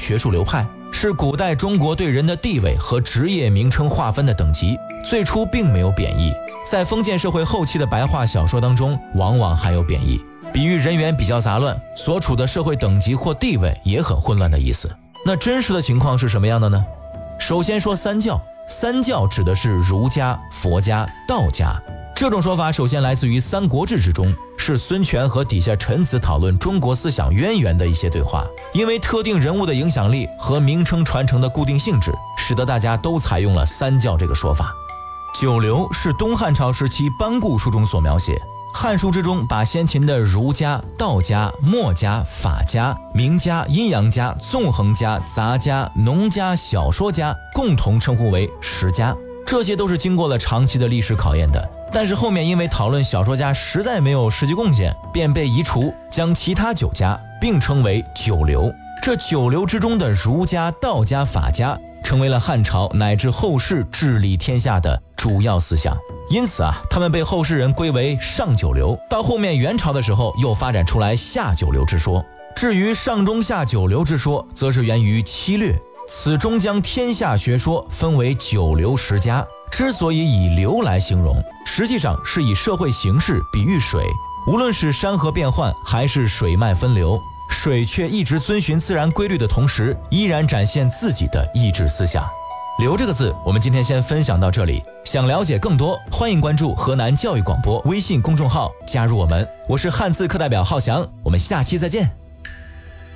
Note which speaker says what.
Speaker 1: 学术流派，是古代中国对人的地位和职业名称划分的等级，最初并没有贬义，在封建社会后期的白话小说当中往往含有贬义，比喻人员比较杂乱，所处的社会等级或地位也很混乱的意思。那真实的情况是什么样的呢？首先说三教，三教指的是儒家、佛家、道家。这种说法首先来自于《三国志》之中，是孙权和底下臣子讨论中国思想渊源的一些对话。因为特定人物的影响力和名称传承的固定性质，使得大家都采用了三教这个说法。九流是东汉朝时期班固书中所描写，汉书之中把先秦的儒家、道家、墨家、法家、名家、阴阳家、纵横家、杂家、农家、小说家共同称呼为十家，这些都是经过了长期的历史考验的。但是后面因为讨论小说家实在没有实际贡献，便被移除，将其他九家并称为九流。这九流之中的儒家、道家、法家成为了汉朝乃至后世治理天下的主要思想。因此他们被后世人归为上九流。到后面元朝的时候，又发展出来下九流之说。至于上中下九流之说，则是源于七略，此中将天下学说分为九流十家。之所以以流来形容，实际上是以社会形势比喻水，无论是山河变幻还是水脉分流，水却一直遵循自然规律的同时，依然展现自己的意志思想。流这个字，我们今天先分享到这里。想了解更多，欢迎关注河南教育广播微信公众号，加入我们。我是汉字课代表浩翔，我们下期再见。